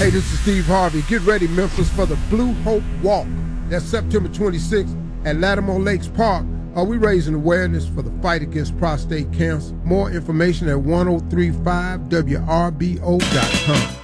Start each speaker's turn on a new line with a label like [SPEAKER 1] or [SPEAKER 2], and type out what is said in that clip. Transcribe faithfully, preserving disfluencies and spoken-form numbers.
[SPEAKER 1] Hey, this is Steve Harvey. Get ready, Memphis, for the Blue Hope Walk. That's September twenty-sixth at Lattimore Lakes Park. Are we raising awareness for the fight against prostate cancer? More information at ten thirty-five W R B O dot com.